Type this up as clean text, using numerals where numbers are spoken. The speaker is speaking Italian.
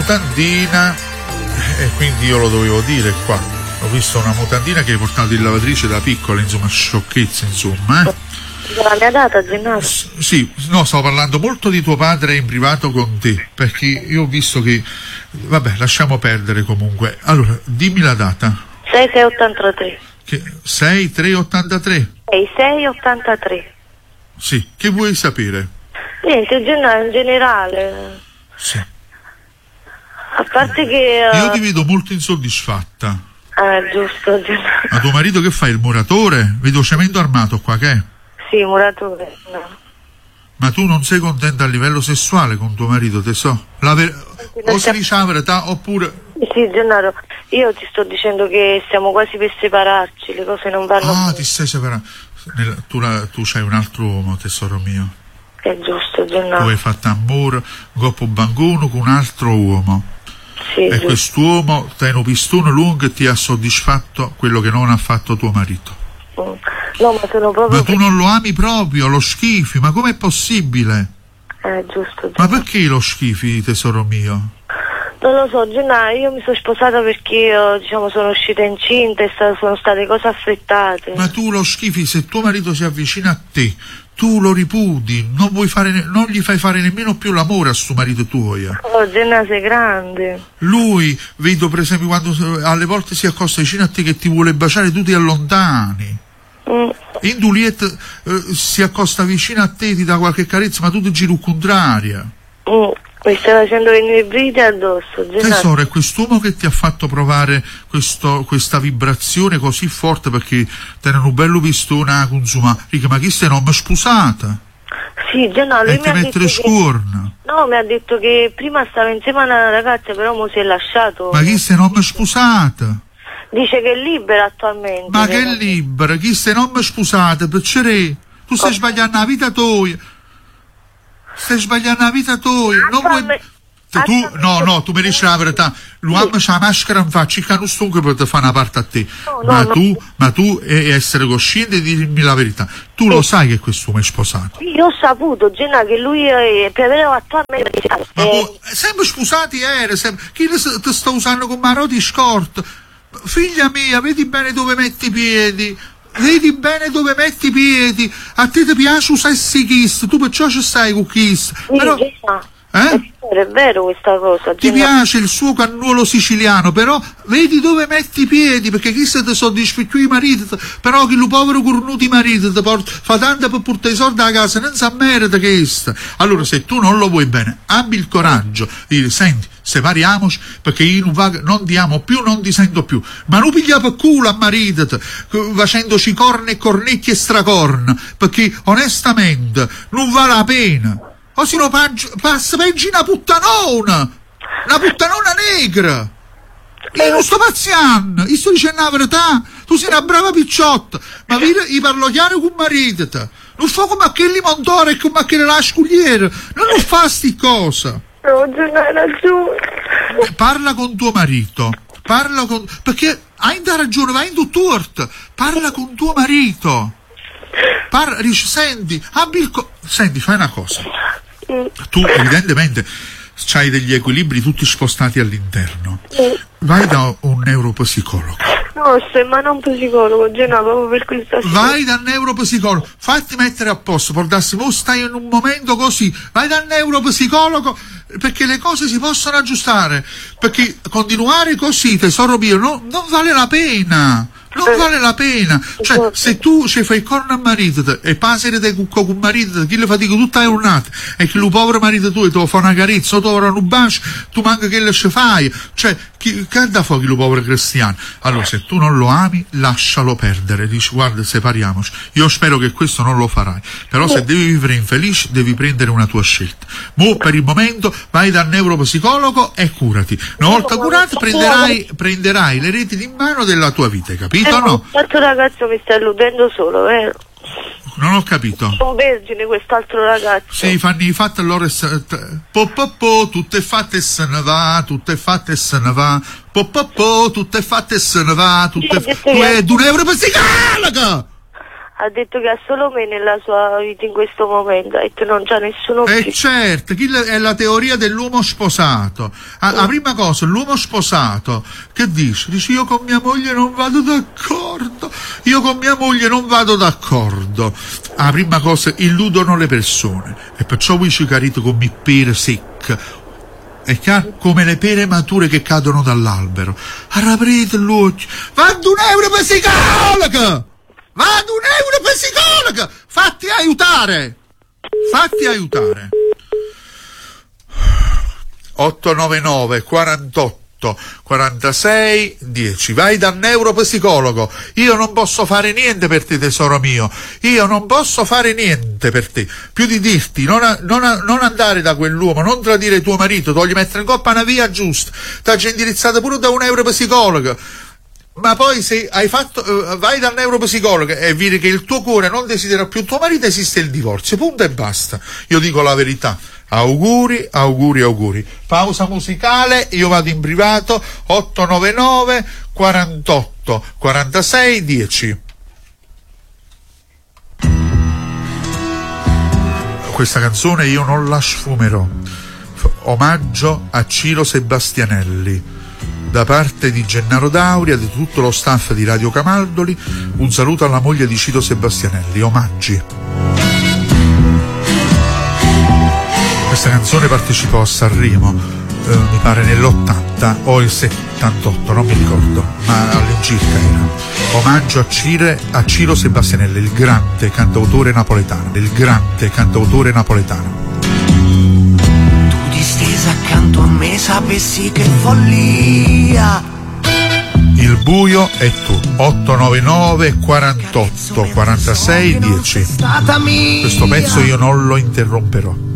mutandina, e quindi io lo dovevo dire qua. Ho visto una mutandina che hai portato in lavatrice da piccola, insomma, sciocchezza, insomma. La mia data, Gennaro? Sì, no, stavo parlando molto di tuo padre in privato con te, perché io ho visto che... Vabbè, lasciamo perdere comunque. Allora, dimmi la data. 6683. 6383? 6683. Sì, che vuoi sapere? Niente, in generale. Sì. A parte che... Io ti vedo molto insoddisfatta. Giusto, Gennaro. Ma tuo marito che fa? Il muratore? Vedo cemento armato qua, che è? Sì, muratore, no. Ma tu non sei contenta a livello sessuale con tuo marito, te so? O si dice la verità oppure... Sì, Gennaro, io ti sto dicendo che stiamo quasi per separarci, le cose non vanno bene. Ti stai separando. Tu c'hai un altro uomo, tesoro mio. È giusto, Gennaro. Tu hai fatto amore coppo banguno con un altro uomo. Sì, e quest'uomo ti ha un pistone lungo e ti ha soddisfatto quello che non ha fatto tuo marito. No, ma sono proprio... Ma tu non lo ami proprio, lo schifi, ma com'è possibile? Giusto. Ma perché lo schifi, tesoro mio? Non lo so, Gennaro, io mi sono sposata perché io, sono uscita incinta e sono state cose affrettate. Ma tu lo schifi, se tuo marito si avvicina a te, tu lo ripudi, non gli fai fare nemmeno più l'amore a suo marito tuo. Oh, Gennaro, sei grande. Lui, vedo per esempio quando alle volte si accosta vicino a te che ti vuole baciare, tu ti allontani. In Juliette si accosta vicino a te, ti dà qualche carezza, ma tu ti giri contraria. Mi stai facendo venire i brividi addosso, Gennaro. Tesoro, è quest'uomo che ti ha fatto provare questa vibrazione così forte, perché te ne un bello pistone consuma. Ma chi sei, non mi sposata? Sì, Gennaro, lui mi ha detto che... No, mi ha detto che prima stava insieme a una ragazza, però mo si è lasciato. Ma chi sei, non mi sposata? Dice che è libera attualmente. Ma che è libera? Chi sei, non mi sposata? Perché tu stai sbagliando la vita tua. Stai sbagliando la vita tua. Non vuoi... tu mi dici la verità. L'uomo c'ha la maschera in faccia, che non sto per te fare una parte a te. Ma tu essere cosciente di dirmi la verità. Tu lo sai che quest'uomo è sposato. Io ho saputo, Gennaro, che lui prevede attualmente. Ma sempre sposati chi ti sta usando come maroti scorto? Figlia mia, vedi bene dove metti i piedi. Vedi bene dove metti i piedi. A te ti piace usare kiss, tu perciò ci stai con kiss. Però è vero questa cosa. Ti piace il suo cannuolo siciliano, però vedi dove metti i piedi, perché chi se ti soddisfa più i mariti, però che lo povero cornuto marito ti fa tanto per portare i soldi a casa, non sa merita che allora se tu non lo vuoi bene, abbi il coraggio di dire: senti, separiamoci perché io non ti amo più, non ti sento più, ma non piglia per culo a marito facendoci corna e cornetti e stracorna, perché onestamente non vale la pena. O se no passa peggio una puttanona negra. Io non sto pazziando, io sto dicendo la verità. Tu sei una brava picciotta, ma io parlo chiaro con marito, non fa come a quelli montore e come a quelli la scugliera, non fa sti cosa. No, hai ragione. Parla con tuo marito, perché hai ragione, vai in tutt'orto, parla con tuo marito. Dice: senti, senti, fai una cosa. Tu evidentemente c'hai degli equilibri tutti spostati all'interno. Vai da un neuropsicologo. No, ma non psicologo, proprio per questa cosa. Vai dal neuropsicologo, fatti mettere a posto, portarsi, stai in un momento così, vai dal neuropsicologo, perché le cose si possono aggiustare, perché continuare così, tesoro mio, non vale la pena. Non vale la pena, cioè se tu ci fai corno a marito e passi te con il marito, chi le fatica tutta la giornata e che il povero marito tuo ti fa una carezza o ti fa un bacio, tu manca che le ci fai, cioè che da fuoco il povero cristiano. Allora se tu non lo ami, lascialo perdere, dici: guarda, separiamoci. Io spero che questo non lo farai, però se devi vivere infelice devi prendere una tua scelta. Per il momento vai dal neuropsicologo e curati. Una volta curato prenderai le reti in mano della tua vita, hai capito? No? Questo ragazzo mi sta illudendo solo, vero? Non ho capito. Sono vergine quest'altro ragazzo. Sì, fanno i fatti allora tutto è fatto e se ne va, tutto è fatto e se ne va, tutto è fatto e se ne va, tutto è fatto. Tu è di un neuropsicologo! ha detto che ha solo me nella sua vita in questo momento e che non c'ha nessuno più. Certo, è la teoria dell'uomo sposato. La prima cosa, l'uomo sposato, che dice? Dice, io con mia moglie non vado d'accordo, La prima cosa, illudono le persone, e perciò voi ci carite come pere secche, è chiaro? Come le pere mature che cadono dall'albero. Aprite l'occhio, vado €1 per psicologa! Vado €1 per psicologa! Fatti aiutare! 899 48 46 10. Vai dal neuropsicologo. Io non posso fare niente per te, tesoro mio. Io non posso fare niente per te. Più di dirti non andare da quell'uomo, non tradire tuo marito, togli mettere in coppa una via giusta. T'ha indirizzato pure da un neuropsicologo. Ma poi se hai fatto, vai dal neuropsicologo e vedi che il tuo cuore non desidera più tuo marito, esiste il divorzio, punto e basta. Io dico la verità. Auguri. Pausa musicale, io vado in privato. 899 48 46 10. Questa canzone io non la sfumerò. Omaggio a Ciro Sebastianelli. Da parte di Gennaro Dauria, di tutto lo staff di Radio Camaldoli, un saluto alla moglie di Ciro Sebastianelli. Omaggi. Questa canzone partecipò a Sanremo, mi pare nell'80 o il 78, non mi ricordo, ma all'incirca era. Omaggio a Ciro Sebastianelli, il grande cantautore napoletano. Distesa accanto a me, sapessi che follia. Il buio è tu. 899 48 46 10. Questo pezzo io non lo interromperò.